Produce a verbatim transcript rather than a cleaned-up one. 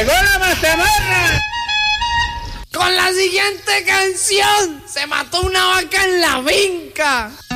¡Llegó la mazamorra! Con la siguiente canción se mató una vaca en la finca.